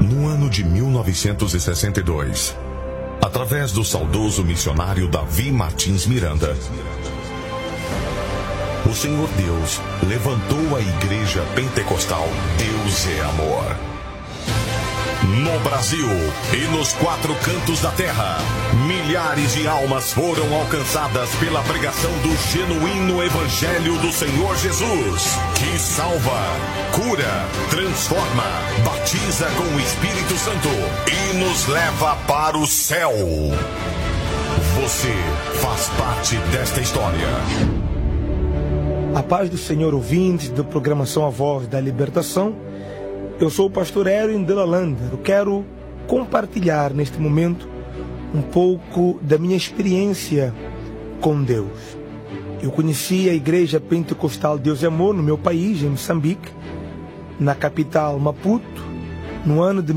no ano de 1962, através do saudoso missionário Davi Martins Miranda, o Senhor Deus levantou a Igreja Pentecostal Deus é Amor. No Brasil e nos 4 cantos da terra, milhares de almas foram alcançadas pela pregação do genuíno Evangelho do Senhor Jesus, que salva, cura, transforma, batiza com o Espírito Santo e nos leva para o céu. Você faz parte desta história. A paz do Senhor, ouvintes da programação A Voz da Libertação. Eu sou o pastor Erwin de Lalanda. Eu quero compartilhar neste momento um pouco da minha experiência com Deus. Eu conheci a Igreja Pentecostal Deus é Amor no meu país, em Moçambique, na capital Maputo, no ano de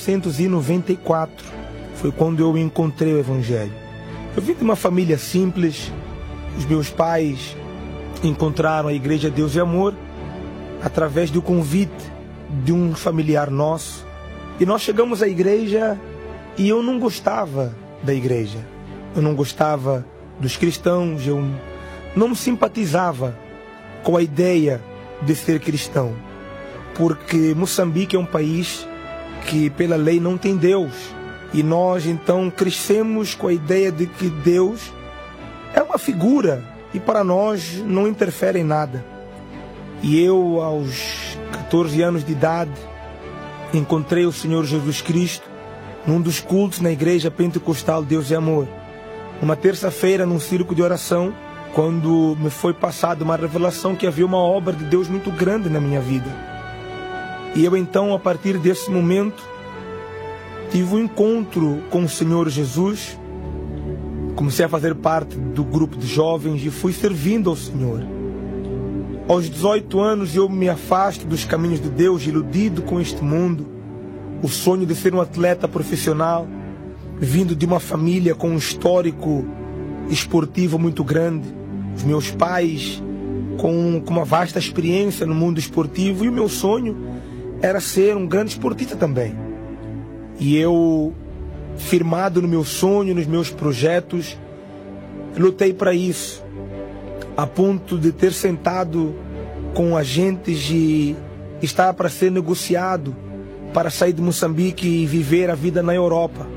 1994. Foi quando eu encontrei o Evangelho. Eu vim de uma família simples. Os meus pais encontraram a Igreja Deus é Amor através do convite de um familiar nosso, e nós chegamos à igreja e eu não gostava da igreja, eu não gostava dos cristãos, eu não me simpatizava com a ideia de ser cristão, porque Moçambique é um país que pela lei não tem Deus, e nós então crescemos com a ideia de que Deus é uma figura e para nós não interfere em nada. E eu, aos 14 anos de idade, encontrei o Senhor Jesus Cristo num dos cultos na Igreja Pentecostal Deus é Amor. Uma terça-feira, num círculo de oração, quando me foi passada uma revelação que havia uma obra de Deus muito grande na minha vida. E eu então, a partir desse momento, tive um encontro com o Senhor Jesus. Comecei a fazer parte do grupo de jovens e fui servindo ao Senhor. Aos 18 anos eu me afasto dos caminhos de Deus, iludido com este mundo. O sonho de ser um atleta profissional, vindo de uma família com um histórico esportivo muito grande. Os meus pais com uma vasta experiência no mundo esportivo, e o meu sonho era ser um grande esportista também. E eu, firmado no meu sonho, nos meus projetos, lutei para isso, a ponto de ter sentado com agentes e estar para ser negociado para sair de Moçambique e viver a vida na Europa.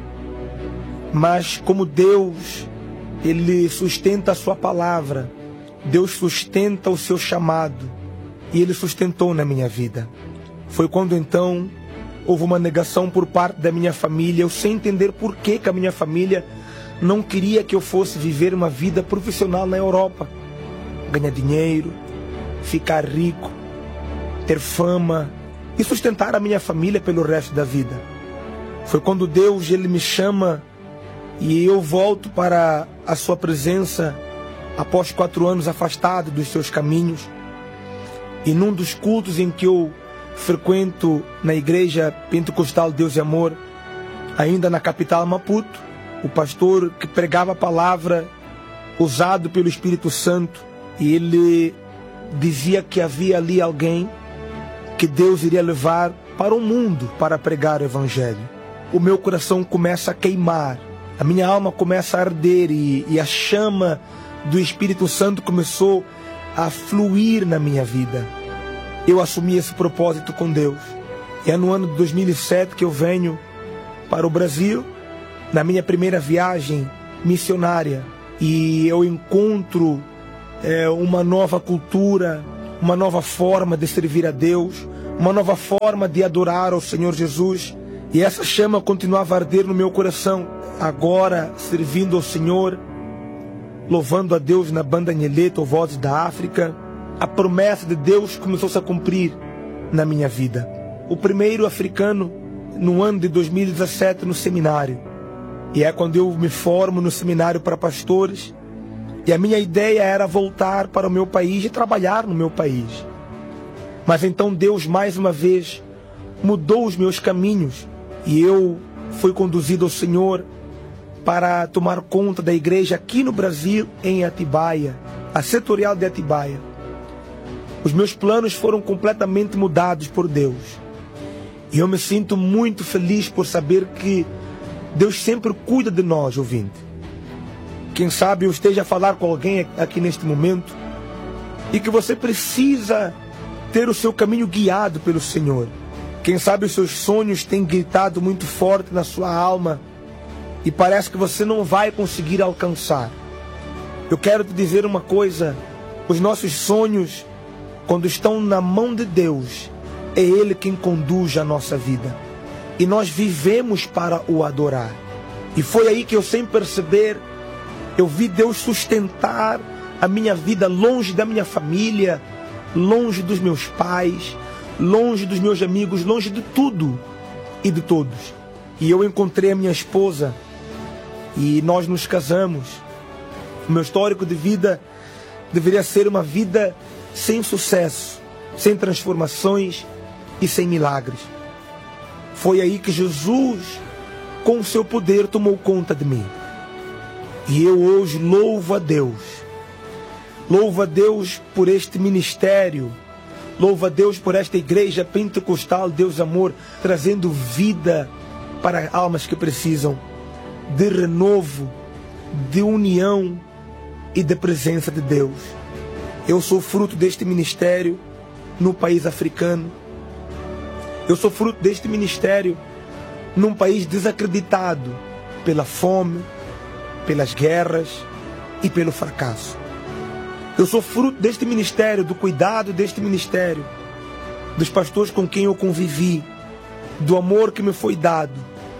Mas como Deus, Ele sustenta a sua palavra, Deus sustenta o seu chamado, e Ele sustentou na minha vida. Foi quando então houve uma negação por parte da minha família, eu sem entender por que a minha família não queria que eu fosse viver uma vida profissional na Europa. Ganhar dinheiro, ficar rico, ter fama e sustentar a minha família pelo resto da vida. Foi quando Deus, Ele me chama e eu volto para a sua presença após 4 anos afastado dos seus caminhos. E num dos cultos em que eu frequento na Igreja Pentecostal Deus é Amor, ainda na capital Maputo, o pastor que pregava a palavra, usado pelo Espírito Santo, e ele dizia que havia ali alguém que Deus iria levar para o mundo para pregar o Evangelho. O meu coração começa a queimar, a minha alma começa a arder e a chama do Espírito Santo começou a fluir na minha vida. Eu assumi esse propósito com Deus. E é no ano de 2007 que eu venho para o Brasil, na minha primeira viagem missionária, e eu encontro uma nova cultura, uma nova forma de servir a Deus, uma nova forma de adorar ao Senhor Jesus. E essa chama continuava a arder no meu coração, agora servindo ao Senhor, louvando a Deus na banda Nheleta, ou Vozes da África. A promessa de Deus começou-se a cumprir na minha vida. O primeiro africano no ano de 2017 no seminário. E é quando eu me formo no seminário para pastores. E a minha ideia era voltar para o meu país e trabalhar no meu país. Mas então Deus mais uma vez mudou os meus caminhos. E eu fui conduzido ao Senhor para tomar conta da igreja aqui no Brasil, em Atibaia, a setorial de Atibaia. Os meus planos foram completamente mudados por Deus. E eu me sinto muito feliz por saber que Deus sempre cuida de nós, ouvinte. Quem sabe eu esteja a falar com alguém aqui neste momento e que você precisa ter o seu caminho guiado pelo Senhor. Quem sabe os seus sonhos têm gritado muito forte na sua alma e parece que você não vai conseguir alcançar. Eu quero te dizer uma coisa: os nossos sonhos, quando estão na mão de Deus, é Ele quem conduz a nossa vida. E nós vivemos para o adorar. E foi aí que eu, sem perceber, eu vi Deus sustentar a minha vida longe da minha família, longe dos meus pais, longe dos meus amigos, longe de tudo e de todos. E eu encontrei a minha esposa e nós nos casamos. O meu histórico de vida deveria ser uma vida sem sucesso, sem transformações e sem milagres. Foi aí que Jesus, com o seu poder, tomou conta de mim. E eu hoje louvo a Deus. Louvo a Deus por este ministério. Louvo a Deus por esta igreja pentecostal, Deus Amor, trazendo vida para almas que precisam de renovo, de união e de presença de Deus. Eu sou fruto deste ministério no país africano. Eu sou fruto deste ministério num país desacreditado pela fome, pelas guerras e pelo fracasso. Eu sou fruto deste ministério, do cuidado deste ministério, dos pastores com quem eu convivi, do amor que me foi dado.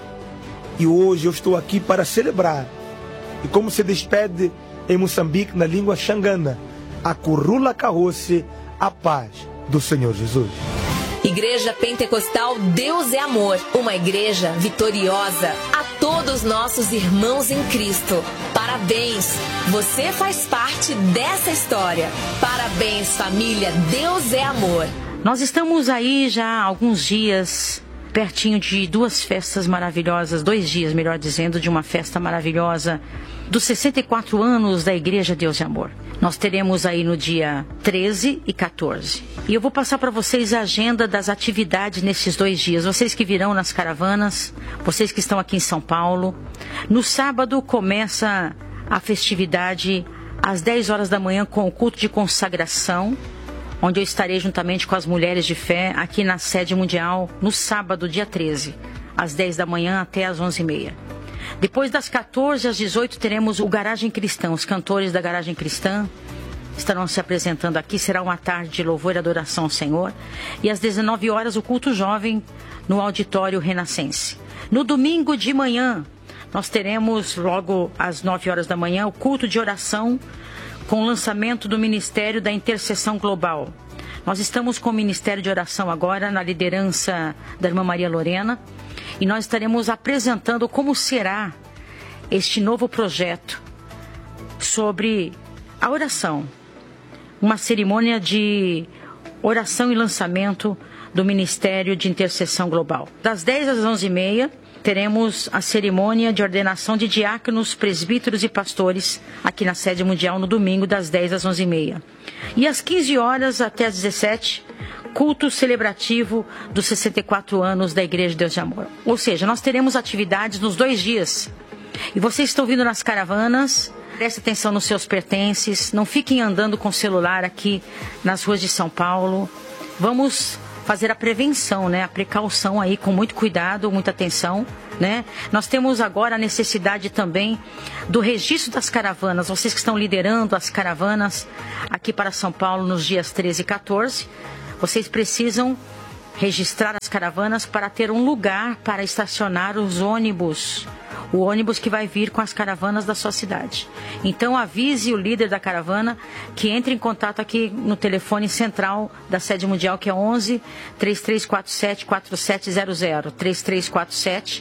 E hoje eu estou aqui para celebrar. E como se despede em Moçambique, na língua xangana, a Curula Carroce, a paz do Senhor Jesus. Igreja Pentecostal Deus é Amor, uma igreja vitoriosa. A todos nossos irmãos em Cristo, parabéns! Você faz parte dessa história. Parabéns, família, Deus é Amor. Nós estamos aí já há alguns dias, pertinho de duas festas maravilhosas, 2 dias, melhor dizendo, de uma festa maravilhosa dos 64 anos da Igreja Deus é Amor. Nós teremos aí no dia 13 e 14. E eu vou passar para vocês a agenda das atividades nesses 2 dias. Vocês que virão nas caravanas, vocês que estão aqui em São Paulo. No sábado começa a festividade às 10 horas da manhã com o culto de consagração, onde eu estarei juntamente com as mulheres de fé aqui na sede mundial no sábado, dia 13, às 10 da manhã até às 11h30. Depois das 14 às 18 teremos o Garagem Cristã. Os cantores da Garagem Cristã estarão se apresentando aqui. Será uma tarde de louvor e adoração ao Senhor. E às 19 horas o culto jovem no Auditório Renascense. No domingo de manhã nós teremos logo às 9 horas da manhã o culto de oração com o lançamento do Ministério da Intercessão Global. Nós estamos com o Ministério de Oração agora na liderança da irmã Maria Lorena. E nós estaremos apresentando como será este novo projeto sobre a oração. Uma cerimônia de oração e lançamento do Ministério de Intercessão Global. Das 10 às 11h30, teremos a cerimônia de ordenação de diáconos, presbíteros e pastores aqui na sede mundial no domingo, das 10 às 11h30. E às 15 horas até às 17h, culto celebrativo dos 64 anos da Igreja de Deus de Amor. Ou seja, nós teremos atividades nos 2 dias. E vocês estão vindo nas caravanas, prestem atenção nos seus pertences, não fiquem andando com o celular aqui nas ruas de São Paulo. Vamos fazer a prevenção, né? A precaução aí com muito cuidado, muita atenção, né? Nós temos agora a necessidade também do registro das caravanas. Vocês que estão liderando as caravanas aqui para São Paulo nos dias 13 e 14, vocês precisam registrar as caravanas para ter um lugar para estacionar os ônibus. O ônibus que vai vir com as caravanas da sua cidade. Então avise o líder da caravana que entre em contato aqui no telefone central da sede mundial, que é 11 3347 4700. 3347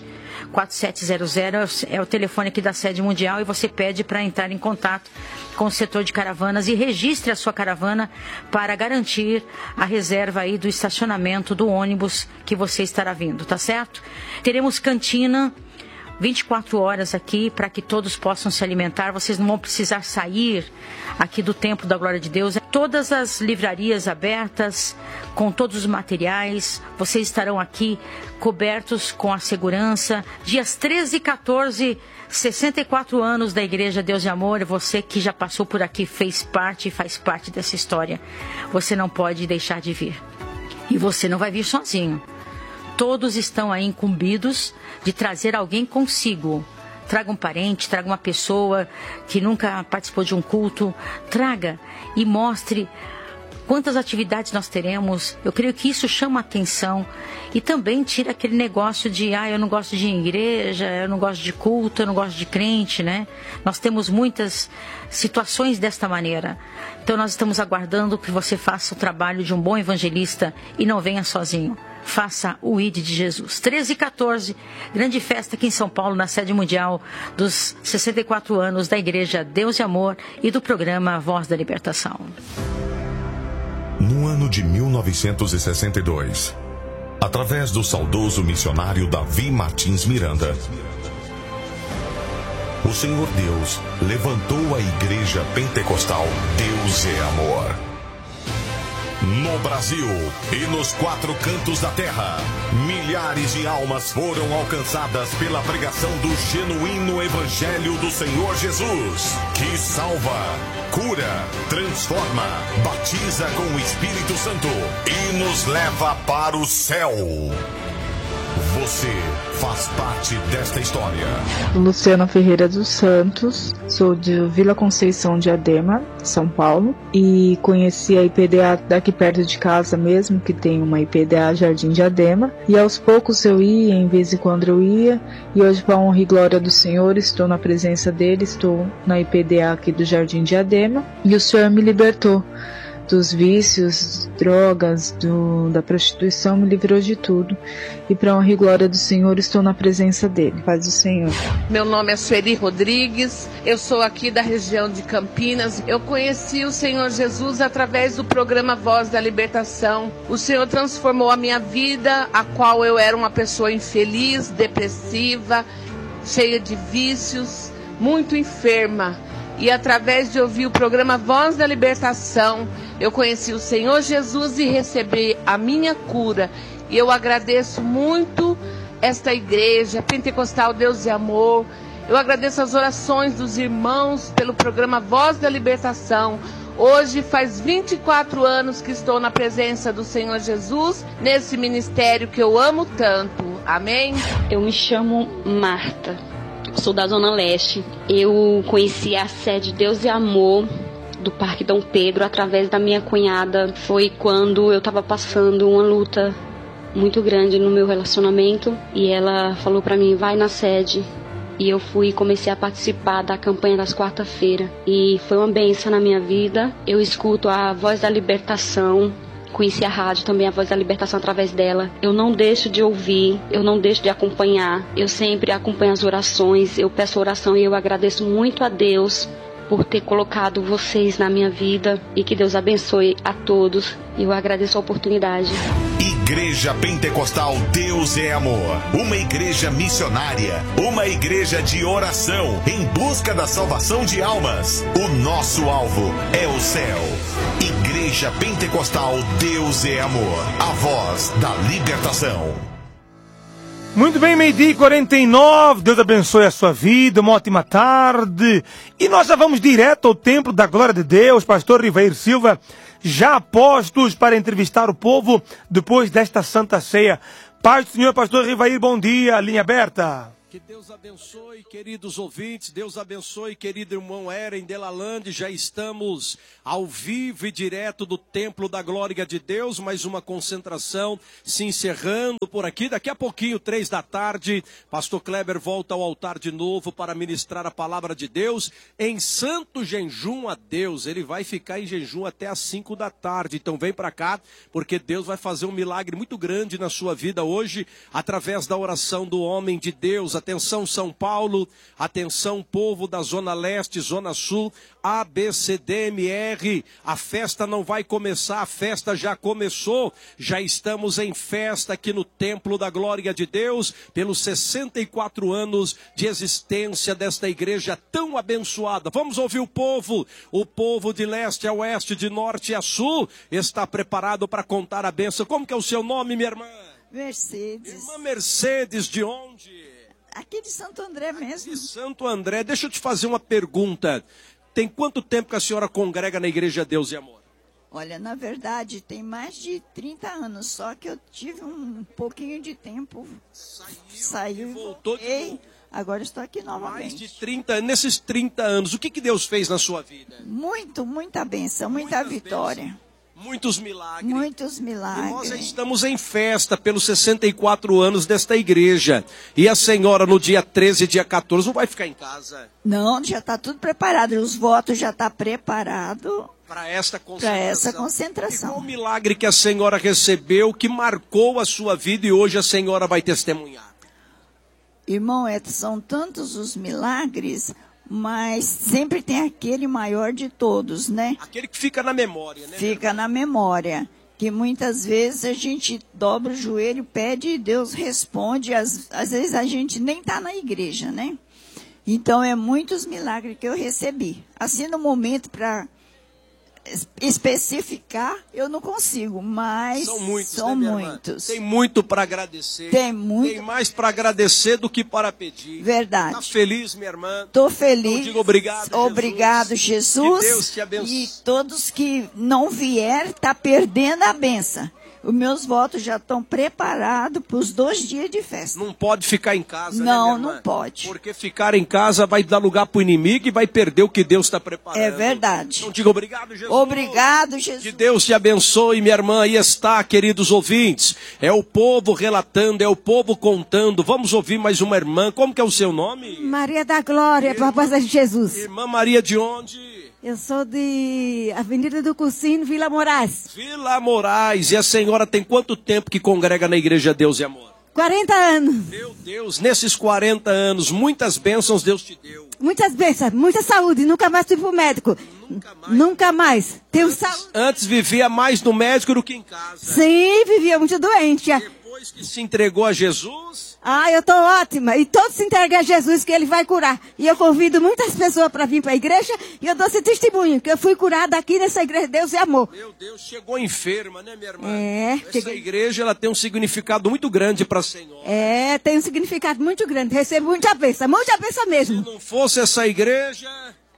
4700 é o telefone aqui da sede mundial, e você pede para entrar em contato com o setor de caravanas e registre a sua caravana para garantir a reserva aí do estacionamento do ônibus que você estará vindo, tá certo? Teremos cantina 24 horas aqui para que todos possam se alimentar. Vocês não vão precisar sair aqui do Templo da Glória de Deus. todas as livrarias abertas, com todos os materiais. Vocês estarão aqui cobertos com a segurança. Dias 13 e 14, 64 anos da Igreja Deus e Amor. Você que já passou por aqui, fez parte e faz parte dessa história. Você não pode deixar de vir. E você não vai vir sozinho. Todos estão aí incumbidos de trazer alguém consigo. Traga um parente, traga uma pessoa que nunca participou de um culto. Traga e mostre quantas atividades nós teremos. Eu creio que isso chama a atenção. E também tira aquele negócio de, eu não gosto de igreja, eu não gosto de culto, eu não gosto de crente, né? Nós temos muitas situações desta maneira. Então nós estamos aguardando que você faça o trabalho de um bom evangelista e não venha sozinho. Faça o ID de Jesus. 13 e 14, grande festa aqui em São Paulo, na sede mundial dos 64 anos da Igreja Deus e Amor e do programa Voz da Libertação. No ano de 1962, através do saudoso missionário Davi Martins Miranda, o Senhor Deus levantou a Igreja Pentecostal Deus é Amor. No Brasil e nos 4 cantos da terra, milhares de almas foram alcançadas pela pregação do genuíno Evangelho do Senhor Jesus, que salva, cura, transforma, batiza com o Espírito Santo e nos leva para o céu. Você faz parte desta história. Luciana Ferreira dos Santos, sou de Vila Conceição Diadema, São Paulo, e conheci a IPDA daqui perto de casa mesmo, que tem uma IPDA Jardim Diadema, e aos poucos eu ia, em vez em quando eu ia, e hoje, para a honra e glória do Senhor, estou na presença dele, estou na IPDA aqui do Jardim Diadema, e o Senhor me libertou dos vícios, drogas, da prostituição, me livrou de tudo. E para a honra e glória do Senhor, estou na presença dele. Paz do Senhor. Meu nome é Sueli Rodrigues, eu sou aqui da região de Campinas. Eu conheci o Senhor Jesus através do programa Voz da Libertação. O Senhor transformou a minha vida, a qual eu era uma pessoa infeliz, depressiva, cheia de vícios, muito enferma. E através de ouvir o programa Voz da Libertação, eu conheci o Senhor Jesus e recebi a minha cura. E eu agradeço muito esta igreja Pentecostal Deus e Amor. Eu agradeço as orações dos irmãos pelo programa Voz da Libertação. Hoje faz 24 anos que estou na presença do Senhor Jesus, nesse ministério que eu amo tanto. Amém? Eu me chamo Marta. Sou da Zona Leste. Eu conheci a sede Deus e Amor do Parque Dom Pedro através da minha cunhada. Foi quando eu estava passando uma luta muito grande no meu relacionamento e ela falou para mim, vai na sede. E eu fui e comecei a participar da campanha das quarta-feiras. E foi uma bênção na minha vida. Eu escuto a Voz da Libertação. Conheci a rádio também, a Voz da Libertação, através dela. Eu não deixo de ouvir, eu não deixo de acompanhar. Eu sempre acompanho as orações, eu peço oração e eu agradeço muito a Deus por ter colocado vocês na minha vida. E que Deus abençoe a todos. Eu agradeço a oportunidade. Igreja Pentecostal Deus é Amor. Uma igreja missionária. Uma igreja de oração em busca da salvação de almas. O nosso alvo é o céu. Igreja Pentecostal Deus é Amor. A voz da libertação. Muito bem, 12:49. Deus abençoe a sua vida. Uma ótima tarde. E nós já vamos direto ao Templo da Glória de Deus. Pastor Rivair Silva, já a postos para entrevistar o povo depois desta Santa Ceia. Paz do Senhor, Pastor Rivair, bom dia. Linha aberta. Que Deus abençoe, queridos ouvintes, Deus abençoe, querido irmão Eren Delalande. Já estamos ao vivo e direto do Templo da Glória de Deus, mais uma concentração se encerrando por aqui. Daqui a pouquinho, 3 da tarde, Pastor Kleber volta ao altar de novo para ministrar a palavra de Deus em santo jejum a Deus. Ele vai ficar em jejum até às 5 da tarde, então vem para cá, porque Deus vai fazer um milagre muito grande na sua vida hoje, através da oração do homem de Deus, Atenção, São Paulo. Atenção, povo da Zona Leste, Zona Sul, ABCDMR. A festa não vai começar, a festa já começou. Já estamos em festa aqui no Templo da Glória de Deus, pelos 64 anos de existência desta igreja tão abençoada. Vamos ouvir o povo de leste a oeste, de norte a sul, está preparado para contar a bênção. Como que é o seu nome, minha irmã? Mercedes. Irmã Mercedes, de onde? Aqui de Santo André mesmo. De Santo André. Deixa eu te fazer uma pergunta. Tem quanto tempo que a senhora congrega na Igreja Deus e Amor? Olha, na verdade, tem mais de 30 anos, só que eu tive um pouquinho de tempo. Saiu e voltou de novo. Agora estou aqui novamente. Mais de 30 anos. Nesses 30 anos, o que Deus fez na sua vida? Muita bênção, muita vitória. Bênçãos. Muitos milagres. Muitos milagres. E nós já estamos em festa pelos 64 anos desta igreja. E a senhora no dia 13 e dia 14 não vai ficar em casa? Não, já está tudo preparado. Os votos já estão preparados. Para essa concentração. E qual o milagre que a senhora recebeu que marcou a sua vida e hoje a senhora vai testemunhar? Irmão, são tantos os milagres, mas sempre tem aquele maior de todos, né? Aquele que fica na memória, né? Fica na memória. Que muitas vezes a gente dobra o joelho, pede e Deus responde. Às vezes a gente nem está na igreja, né? Então, é muitos milagres que eu recebi. Assim, no momento para especificar, eu não consigo, mas são muitos. Tem muito para agradecer. Tem mais para agradecer do que para pedir. Verdade. Está feliz, minha irmã? Estou feliz. Então, digo obrigado, obrigado, Jesus. Que Deus te abençoe. E todos que não vier, tá perdendo a benção. Os meus votos já estão preparados para os 2 dias de festa. Não pode ficar em casa, não, né, minha irmã? Não pode. Porque ficar em casa vai dar lugar para o inimigo e vai perder o que Deus está preparando. É verdade. Então diga obrigado, Jesus. Obrigado, Jesus. Que Deus te abençoe, minha irmã. Aí está, queridos ouvintes. É o povo relatando, é o povo contando. Vamos ouvir mais uma irmã. Como que é o seu nome? Maria da Glória, proposta de Jesus. Irmã Maria de onde? Eu sou de Avenida do Cursinho, Vila Moraes. Vila Moraes. E a senhora tem quanto tempo que congrega na Igreja Deus e Amor? 40 anos. Meu Deus, nesses 40 anos, muitas bênçãos Deus te deu. Muitas bênçãos, muita saúde. Nunca mais fui pro médico. Nunca mais. Tenho saúde. Antes vivia mais no médico do que em casa. Sim, vivia muito doente. Depois que se entregou a Jesus... eu tô ótima. E todos se entregam a Jesus que ele vai curar. E eu convido muitas pessoas para vir para a igreja e eu dou esse testemunho, que eu fui curada aqui nessa igreja Deus e Amor. Meu Deus, chegou enferma, né, minha irmã? Essa igreja, ela tem um significado muito grande para a senhora. Tem um significado muito grande. Recebo muita bênção mesmo. Se não fosse essa igreja...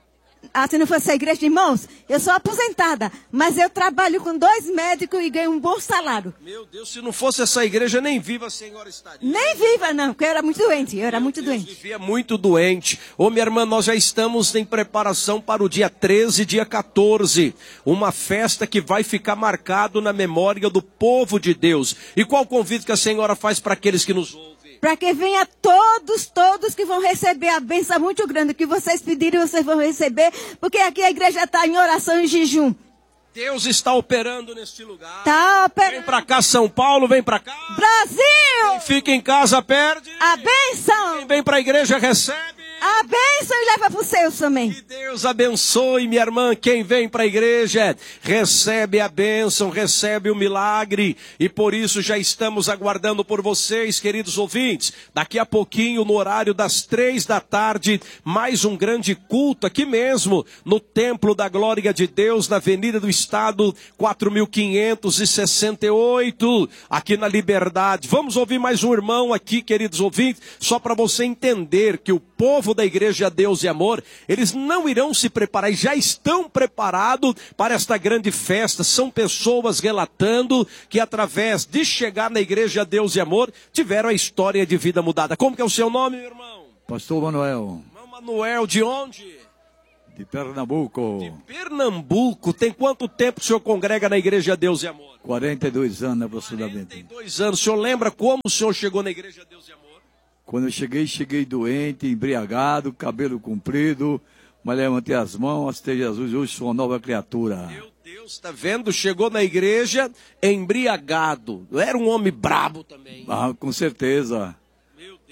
Se não fosse essa igreja, irmãos, eu sou aposentada, mas eu trabalho com 2 médicos e ganho um bom salário. Meu Deus, se não fosse essa igreja, nem viva a senhora estaria. Nem viva, não, porque eu era muito doente, Vivia muito doente. Minha irmã, nós já estamos em preparação para o dia 13 e dia 14. Uma festa que vai ficar marcado na memória do povo de Deus. E qual o convite que a senhora faz para aqueles que nos ouvem? Para que venha todos que vão receber a bênção muito grande. Que vocês pedirem, vocês vão receber. Porque aqui a igreja está em oração e jejum. Deus está operando neste lugar. Está operando. Vem para cá, São Paulo, vem para cá. Brasil! Quem fica em casa perde. A bênção! Quem vem para a igreja recebe. A bênção e leva para os seus também. Que Deus abençoe, minha irmã. Quem vem para a igreja recebe a bênção, recebe o milagre. E por isso já estamos aguardando por vocês, queridos ouvintes. Daqui a pouquinho, no horário das 3 da tarde, mais um grande culto aqui mesmo, no Templo da Glória de Deus, na Avenida do Estado, 4568, aqui na Liberdade. Vamos ouvir mais um irmão aqui, queridos ouvintes, só para você entender que o povo da Igreja Deus e Amor, eles não irão se preparar, já estão preparados para esta grande festa. São pessoas relatando que através de chegar na Igreja Deus e Amor, tiveram a história de vida mudada. Como que é o seu nome, meu irmão? Pastor Manuel. Manuel, de onde? De Pernambuco. De Pernambuco. Tem quanto tempo o senhor congrega na Igreja Deus e Amor? 42 anos aproximadamente. 42 anos. O senhor lembra como o senhor chegou na Igreja Deus e Amor? Quando eu cheguei doente, embriagado, cabelo comprido, mas levantei as mãos, aceitei Jesus, hoje sou uma nova criatura. Meu Deus, está vendo? Chegou na igreja embriagado. Era um homem brabo também. Com certeza. Meu Deus.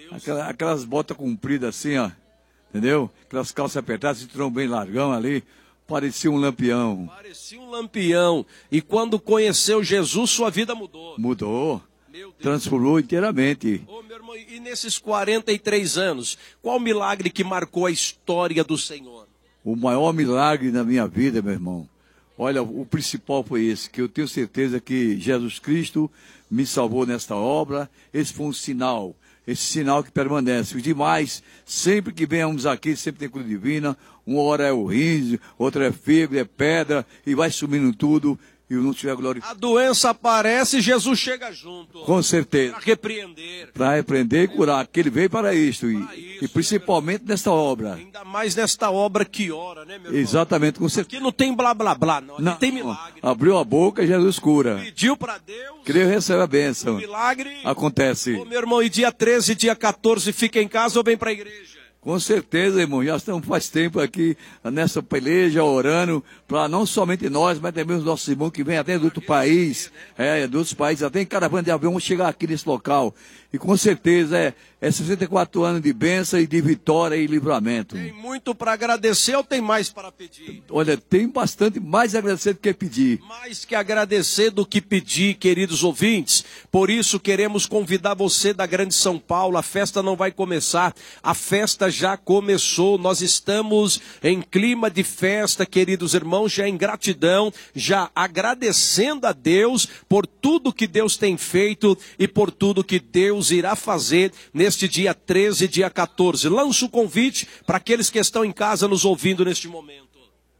Aquelas botas compridas assim, ó. Entendeu? Aquelas calças apertadas, cinturão bem largão ali. Parecia um lampião. Parecia um lampião. E quando conheceu Jesus, sua vida mudou. Mudou. Transformou inteiramente. Ô, meu irmão, e nesses 43 anos, qual milagre que marcou a história do Senhor? O maior milagre na minha vida, meu irmão. Olha, o principal foi esse, que eu tenho certeza que Jesus Cristo me salvou nesta obra. Esse foi um sinal, esse sinal que permanece. Os demais, sempre que venhamos aqui, sempre tem cura divina. Uma hora é o rim, outra é fígado, é pedra, e vai sumindo tudo. E não tiver glória. A doença aparece e Jesus chega junto. Com certeza. Para repreender. Para repreender e curar, que ele veio para isto. E principalmente nesta obra. Ainda mais nesta obra que ora, né, meu irmão? Exatamente, com certeza. Aqui não tem blá blá blá, não. Aqui tem milagre. Abriu a boca e Jesus cura. Pediu para Deus. Creu e recebe a bênção. O milagre acontece. Ô, meu irmão, e dia 13, dia 14, fica em casa ou vem para a igreja? Com certeza, irmão, já estamos faz tempo aqui nessa peleja, orando, para não somente nós, mas também os nossos irmãos que vêm até de outro país, de outros países, até em caravana de avião, vão chegar aqui nesse local. E com certeza é 64 anos de bênção e de vitória e livramento. Tem muito para agradecer ou tem mais para pedir? Olha, tem bastante mais a agradecer do que pedir. Mais que agradecer do que pedir, queridos ouvintes. Por isso queremos convidar você da Grande São Paulo. A festa não vai começar, a festa já começou. Nós estamos em clima de festa, queridos irmãos, já em gratidão, já agradecendo a Deus por tudo que Deus tem feito e por tudo que Deus irá fazer neste dia 13 e dia 14. Lanço o convite para aqueles que estão em casa nos ouvindo neste momento.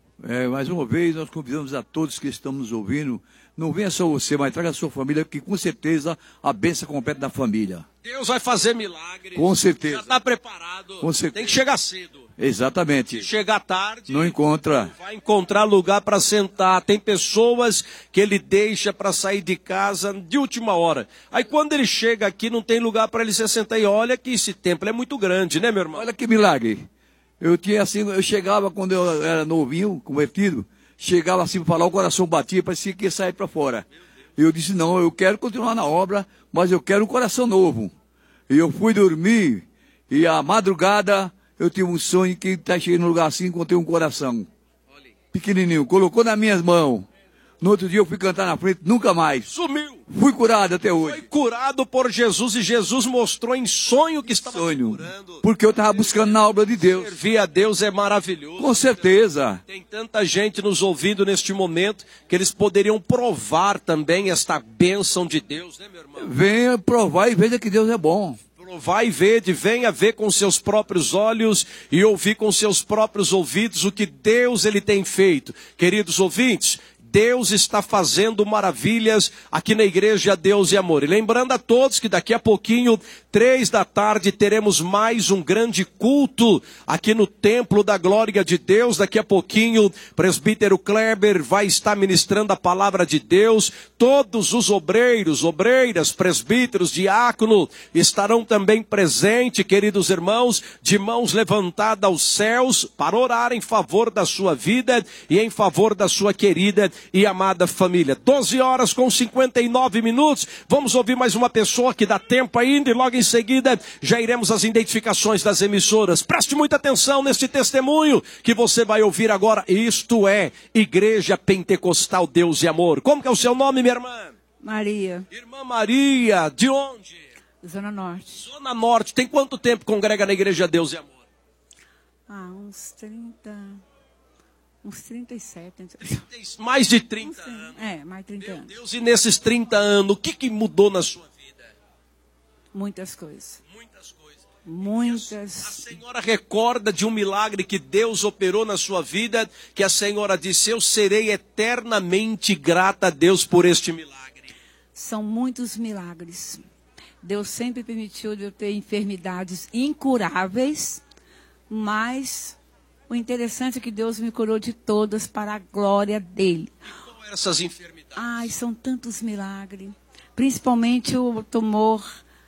Mais uma vez, nós convidamos a todos que estão nos ouvindo. Não venha só você, mas traga a sua família, que com certeza a bênção completa da família. Deus vai fazer milagres. Com certeza. Já está preparado. Com certeza. Tem que chegar cedo. Exatamente. Se chegar tarde, não encontra. Não vai encontrar lugar para sentar. Tem pessoas que ele deixa para sair de casa de última hora. Aí quando ele chega aqui, não tem lugar para ele se sentar. E olha que esse templo é muito grande, né, meu irmão? Olha que milagre. Eu chegava quando eu era novinho, convertido, chegava assim para falar, o coração batia, parecia que ia sair para fora. E eu disse, não, eu quero continuar na obra, mas eu quero um coração novo. E eu fui dormir, e à madrugada eu tive um sonho que cheguei num lugar assim, encontrei um coração pequenininho, colocou nas minhas mãos. No outro dia eu fui cantar na frente, nunca mais. Sumiu. Fui curado até hoje. Foi curado por Jesus e Jesus mostrou em sonho que estava curando. Porque eu estava buscando na obra de Deus. Servir a Deus é maravilhoso. Com certeza. Tem tanta gente nos ouvindo neste momento que eles poderiam provar também esta bênção de Deus, né, meu irmão? Venha provar e veja que Deus é bom. Provar e vede, venha ver com seus próprios olhos e ouvir com seus próprios ouvidos o que Deus ele tem feito. Queridos ouvintes, Deus está fazendo maravilhas aqui na Igreja Deus e Amor. E lembrando a todos que daqui a pouquinho, 3 da tarde, teremos mais um grande culto aqui no Templo da Glória de Deus. Daqui a pouquinho, presbítero Kleber vai estar ministrando a palavra de Deus. Todos os obreiros, obreiras, presbíteros, diácono estarão também presentes, queridos irmãos, de mãos levantadas aos céus para orar em favor da sua vida e em favor da sua querida e amada família. 12h59. Vamos ouvir mais uma pessoa que dá tempo ainda e logo em seguida já iremos às identificações das emissoras. Preste muita atenção neste testemunho que você vai ouvir agora. Isto é Igreja Pentecostal Deus e Amor. Como que é o seu nome, minha irmã? Maria. Irmã Maria, de onde? Zona Norte. Zona Norte. Tem quanto tempo congrega na Igreja Deus e Amor? Uns 37. Mais de 30 anos. Mais de 30 anos. Deus, e nesses 30 anos, o que mudou na sua vida? Muitas coisas. Muitas coisas. Muitas. A senhora recorda de um milagre que Deus operou na sua vida, que a senhora disse, eu serei eternamente grata a Deus por este milagre. São muitos milagres. Deus sempre permitiu eu ter enfermidades incuráveis, mas o interessante é que Deus me curou de todas para a glória dele. E como eram essas enfermidades? São tantos milagres. Principalmente o tumor